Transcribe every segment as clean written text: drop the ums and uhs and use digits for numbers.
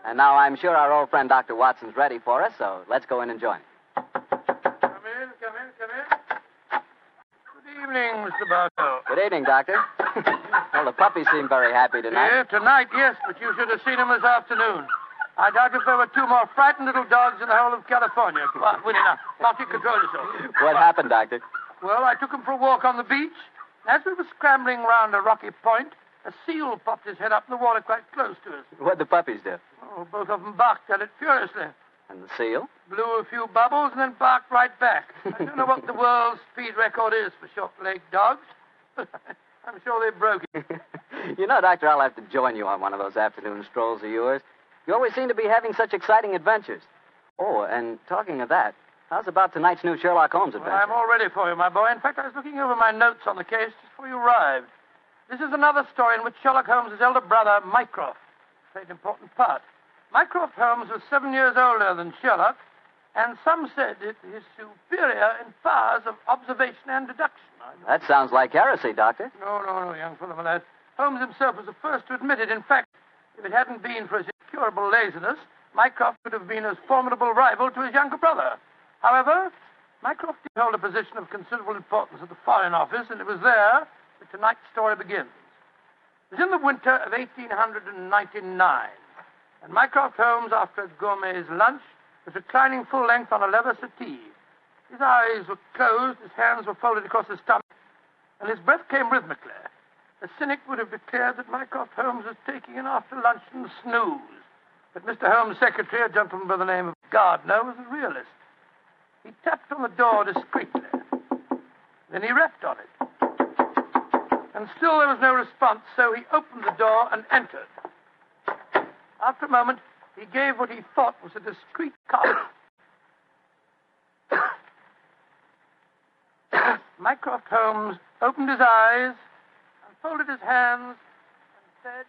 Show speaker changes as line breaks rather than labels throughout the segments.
And now I'm sure our old friend Dr. Watson's ready for us, so let's go in and join him.
Come in. Good evening, Mr. Bartow.
Good evening, Doctor. Well, the puppies seem very happy tonight.
Yeah, tonight, yes, but you should have seen them this afternoon. I doubt if there were two more frightened little dogs in the whole of California. Come on, Winnie, now you control yourself.
What happened, Doctor?
Well, I took him for a walk on the beach. As we were scrambling round a rocky point, a seal popped his head up in the water quite close to us.
What'd the puppies do?
Oh, both of them barked at it furiously.
And the seal?
Blew a few bubbles and then barked right back. I don't know what the world's speed record is for short-legged dogs, but I'm sure they broke it.
You know, Doctor, I'll have to join you on one of those afternoon strolls of yours. You always seem to be having such exciting adventures. Oh, and talking of that, how's about tonight's new Sherlock Holmes adventure?
Well, I'm all ready for you, my boy. In fact, I was looking over my notes on the case just before you arrived. This is another story in which Sherlock Holmes' elder brother, Mycroft, played an important part. Mycroft Holmes was 7 years older than Sherlock, and some said it is superior in powers of observation and deduction.
That sounds like heresy, Doctor.
No, young fellow, my lad. Holmes himself was the first to admit it. In fact, if it hadn't been for his incurable laziness, Mycroft would have been a formidable rival to his younger brother. However, Mycroft did hold a position of considerable importance at the Foreign Office, and it was there that tonight's story begins. It was in the winter of 1899, and Mycroft Holmes, after a gourmet's lunch, was reclining full length on a leather settee. His eyes were closed, his hands were folded across his stomach, and his breath came rhythmically. A cynic would have declared that Mycroft Holmes was taking an after-luncheon snooze. But Mr. Holmes' secretary, a gentleman by the name of Gardner, was a realist. He tapped on the door discreetly. Then he rapped on it. And still there was no response, so he opened the door and entered. After a moment, he gave what he thought was a discreet cough. Mycroft Holmes opened his eyes and folded his hands and said,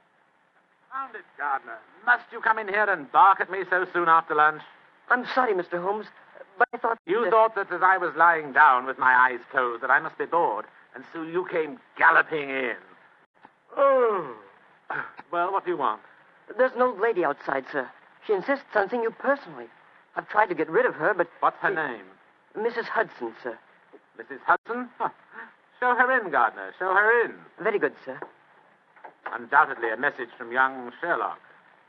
"Found it, Gardner. Must you come in here and bark at me so soon after lunch?"
I'm sorry, Mr. Holmes, but I thought...
You thought that as I was lying down with my eyes closed that I must be bored, and so you came galloping in. Oh. Well, what do you want?
There's an old lady outside, sir. She insists on seeing you personally. I've tried to get rid of her, but...
What's her name?
Mrs. Hudson, sir.
Mrs. Hudson? Huh. Show her in, Gardner. Show her in.
Very good, sir.
Undoubtedly a message from young Sherlock.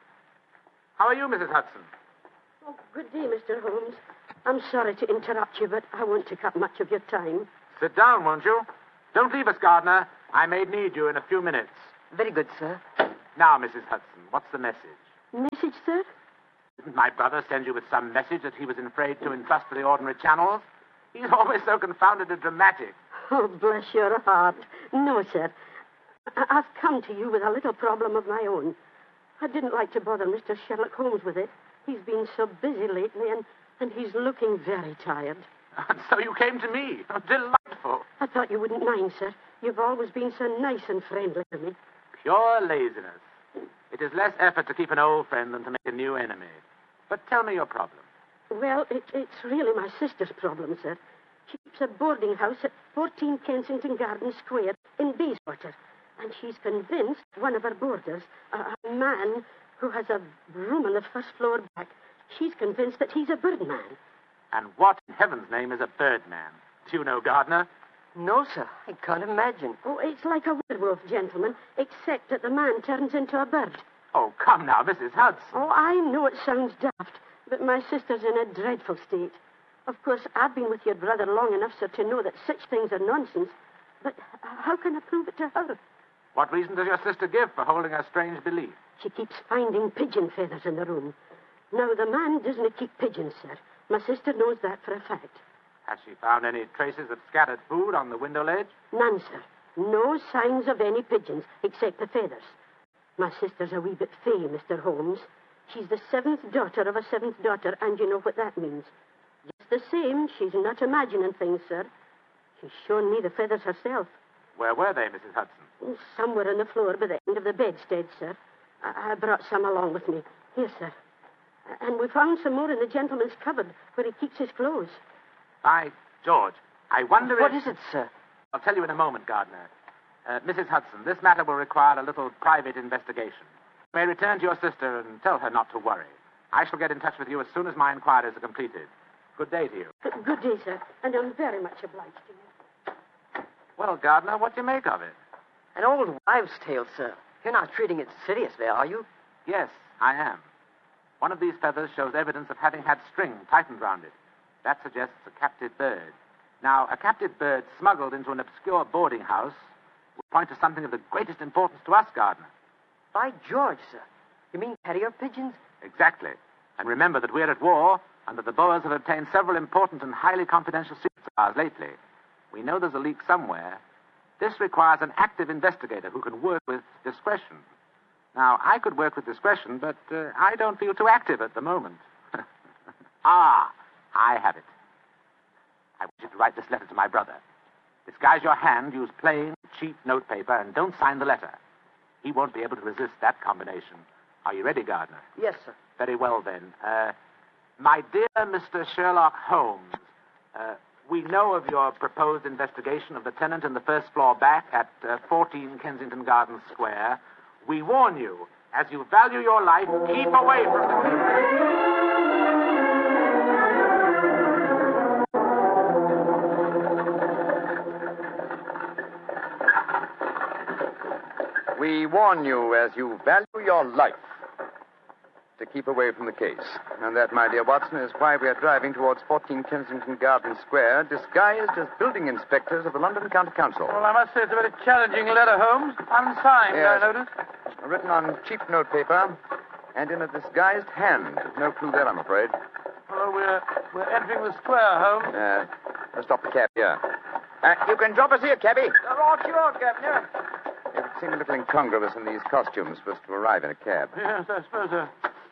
How are you, Mrs. Hudson?
Oh, good day, Mr. Holmes. I'm sorry to interrupt you, but I won't take up much of your time.
Sit down, won't you? Don't leave us, Gardner. I may need you in a few minutes.
Very good, sir.
Now, Mrs. Hudson, what's the message?
Message, sir?
Didn't my brother send you with some message that he was afraid to entrust to the ordinary channels? He's always so confounded and dramatic.
Oh, bless your heart. No, sir. I've come to you with a little problem of my own. I didn't like to bother Mr. Sherlock Holmes with it. He's been so busy lately, and he's looking very tired.
And so you came to me. Oh, delightful.
I thought you wouldn't mind, sir. You've always been so nice and friendly to me.
Pure laziness. It is less effort to keep an old friend than to make a new enemy. But tell me your problem.
Well, it's really my sister's problem, sir. She keeps a boarding house at 14 Kensington Garden Square in Bayswater. And she's convinced one of her boarders, a man who has a room on the first floor back, she's convinced that he's a birdman.
And what in heaven's name is a birdman? Do you know, Gardner?
No, sir. I can't imagine.
Oh, it's like a werewolf, gentlemen, except that the man turns into a bird.
Oh, come now, Mrs. Hudson.
Oh, I know it sounds daft, but my sister's in a dreadful state. Of course, I've been with your brother long enough, sir, to know that such things are nonsense. But how can I prove it to her?
What reason does your sister give for holding a strange belief?
She keeps finding pigeon feathers in the room. Now, the man doesn't keep pigeons, sir. My sister knows that for a fact.
Has she found any traces of scattered food on the window ledge?
None, sir. No signs of any pigeons, except the feathers. My sister's a wee bit fey, Mr. Holmes. She's the seventh daughter of a seventh daughter, and you know what that means. Just the same, she's not imagining things, sir. She's shown me the feathers herself.
Where were they, Mrs. Hudson?
Somewhere on the floor by the end of the bedstead, sir. I brought some along with me. Here, sir. And we found some more in the gentleman's cupboard where he keeps his clothes.
By George, I wonder
What is it, sir?
I'll tell you in a moment, Gardner. Mrs. Hudson, this matter will require a little private investigation. You may return to your sister and tell her not to worry. I shall get in touch with you as soon as my inquiries are completed. Good day to you.
Good day, sir. And I'm very much obliged to you.
Well, Gardner, what do you make of it?
An old wives' tale, sir. You're not treating it seriously, are you?
Yes, I am. One of these feathers shows evidence of having had string tightened round it. That suggests a captive bird. Now, a captive bird smuggled into an obscure boarding house would point to something of the greatest importance to us, Gardner.
By George, sir. You mean carrier pigeons?
Exactly. And remember that we're at war and that the Boers have obtained several important and highly confidential secrets of ours lately. We know there's a leak somewhere. This requires an active investigator who can work with discretion. Now, I could work with discretion, but I don't feel too active at the moment. I have it. I want you to write this letter to my brother. Disguise your hand, use plain, cheap notepaper, and don't sign the letter. He won't be able to resist that combination. Are you ready, Gardner?
Yes, sir.
Very well, then. My dear Mr. Sherlock Holmes, we know of your proposed investigation of the tenant in the first floor back at 14 Kensington Gardens Square. We warn you, as you value your life, keep away from the...
We warn you, as you value your life, to keep away from the case. And that, my dear Watson, is why we are driving towards 14 Kensington Gardens Square, disguised as building inspectors of the London County Council.
Well, I must say it's a very challenging letter, Holmes. Unsigned,
Yes.
I notice.
Written on cheap notepaper and in a disguised hand. No clue there, I'm afraid.
Well, we're entering the square, Holmes.
Let's stop the cab here. You can drop us here, cabby.
Right, you are, Governor.
It would seem a little incongruous in these costumes for us to arrive in a cab.
Yes, I suppose so.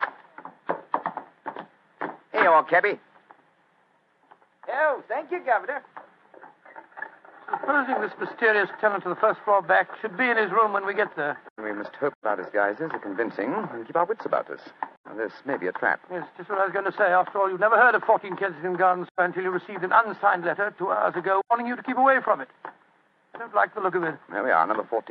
Here you are, cabby.
Oh, thank you, Governor.
Supposing this mysterious tenant of the first floor back should be in his room when we get there.
We must hope our disguises are convincing and keep our wits about us. Now, this may be a trap.
Yes, just what I was going to say. After all, you've never heard of 14 Kensington Gardens Square until you received an unsigned letter 2 hours ago warning you to keep away from it. I don't like the look of it.
There we are, number 14.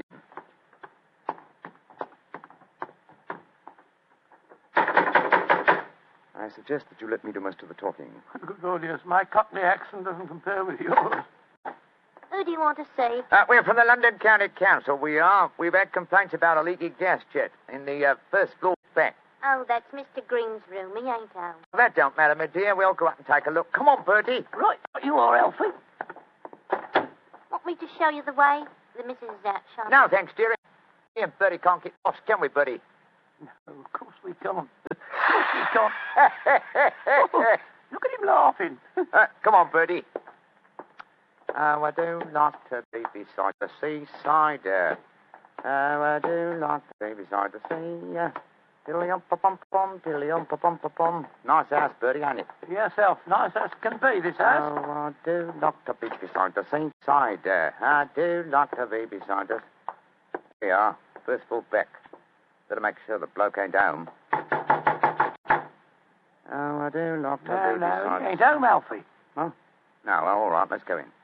I suggest that you let me do most of the talking.
Good Lord, yes. My Cockney accent doesn't compare with yours.
Who do you want to see?
We're from the London County Council, we are. We've had complaints about a leaky gas jet in the first floor back.
Oh, that's Mr. Green's room. He ain't home.
That don't matter, my dear. We'll go up and take a look. Come on, Bertie.
Right, you are, Alfie.
Want me to show you the way? The missus is out shopping.
No, thanks, dearie. Me and Bertie can't get lost, can we, Bertie?
No, of course we can't. Of course we can't. Oh, look at him laughing.
Come on, Bertie. Oh, I do like to be beside the seaside. Oh, I do like to be beside the sea. Dilly-um-pa-pum-pa-pum, dilly-um-pa-pum-pa-pum. Nice house, Bertie, ain't it?
Yes, Alf. Nice as can be, this house.
Oh, I do like to be beside the seaside. I do like to be beside the... Here we are, first floor back. Better make sure the bloke ain't home. Oh, I do like to be beside...
he ain't home, Alfie.
Huh? No, well, all right, let's go in.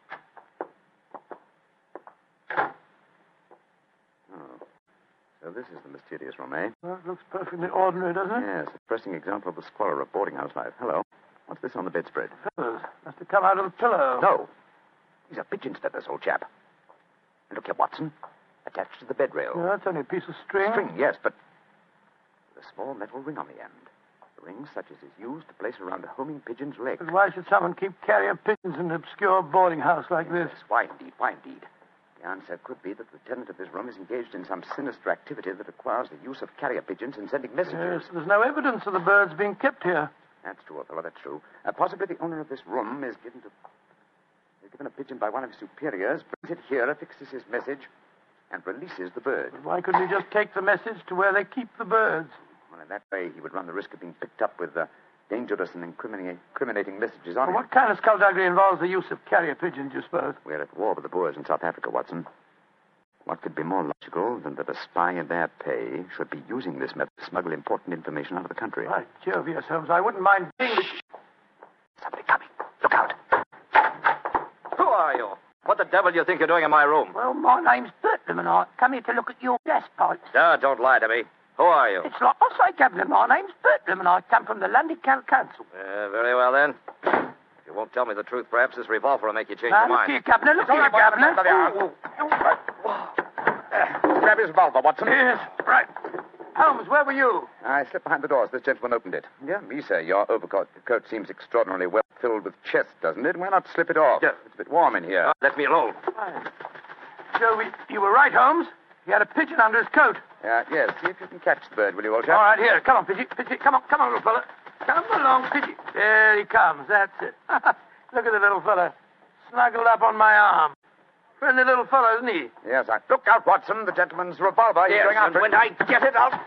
So this is the mysterious room, eh?
Well, it looks perfectly ordinary, doesn't it?
Yes, a pressing example of the squalor of boarding house life. Hello. What's this on the bedspread?
Feathers. Must have come out of the pillow.
No. These are pigeon's feathers, old chap. And look here, Watson. Attached to the bed rail.
No, it's only a piece of string.
String, yes, but with a small metal ring on the end. A ring such as is used to place around a homing pigeon's leg.
But why should someone keep carrier pigeons in an obscure boarding house like this?
Yes, why indeed, why indeed? The answer could be that the tenant of this room is engaged in some sinister activity that requires the use of carrier pigeons in sending messages.
Yes, there's no evidence of the birds being kept here.
That's true, Othello, that's true. Possibly the owner of this room is given a pigeon by one of his superiors, brings it here, affixes his message, and releases the bird.
But why couldn't he just take the message to where they keep the birds?
Well, in that way, he would run the risk of being picked up with dangerous and incriminating messages on him.
What kind of skullduggery involves the use of carrier pigeons, you suppose?
We're at war with the Boers in South Africa, Watson. What could be more logical than that a spy in their pay should be using this method to smuggle important information out of the country?
By Jove, yes, Holmes. I wouldn't mind being the...
Somebody coming. Look out.
Who are you? What the devil do you think you're doing in my room?
Well, my name's Bertram, and I come here to look at your gas pipes.
Don't lie to me.
Who are you?
It's like I say, Captain. My name's Bertram, and I come from the London Council.
Very well, then. If you won't tell me the truth, perhaps this revolver will make you change your
Look
mind.
here, Captain. Look here, Captain.
Grab his revolver, Watson.
Yes, right. Holmes, where were you?
I slipped behind the doors. This gentleman opened it. Yeah, me, sir. Your overcoat coat seems extraordinarily well filled with chest, doesn't it? Why not slip it off?
Yeah.
It's a bit warm in here.
Let me alone.
So you were right, Holmes. He had a pigeon under his coat.
Yes. See if you can catch the bird, will you, old chap?
All right, here. Come on, Pidgey. Pidgey, come on, little fella. Come along, Pidgey. There he comes. That's it. Look at the little fella. Snuggled up on my arm. Friendly little fellow, isn't he?
Yes, Look out, Watson. The gentleman's revolver. He's
Yes,
going
and
after
when
it.
I get it, I'll...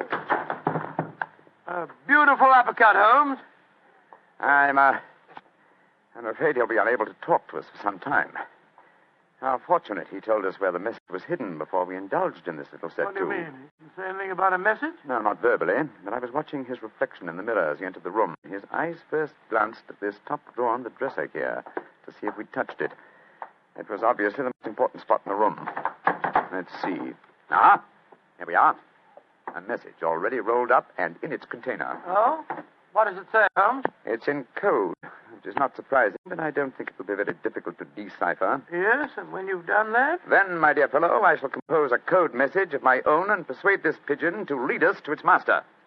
A beautiful uppercut, Holmes.
I'm afraid he'll be unable to talk to us for some time. How fortunate he told us where the message was hidden before we indulged in this little set,
What do you mean? He didn't say anything about a message?
No, not verbally, but I was watching his reflection in the mirror as he entered the room. His eyes first glanced at this top drawer on the dresser here to see if we'd touched it. It was obviously the most important spot in the room. Let's see. Here we are. A message already rolled up and in its container.
Oh? What does it say, Holmes?
It's in code, which is not surprising, but I don't think it will be very difficult to decipher.
Yes, and when you've done that?
Then, my dear fellow, I shall compose a code message of my own and persuade this pigeon to lead us to its master.